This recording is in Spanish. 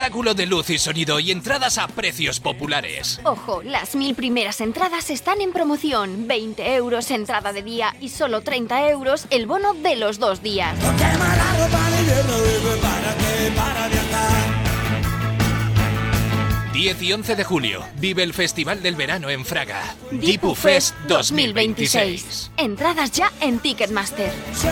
espectáculo de luz y sonido y entradas a precios populares. Ojo, las 1000 primeras entradas están en promoción. 20 euros entrada de día y solo 30 euros el bono de los 2 días. 10 y 11 de julio, vive el Festival del Verano en Fraga. DIPUFest 2026. Entradas ya en Ticketmaster.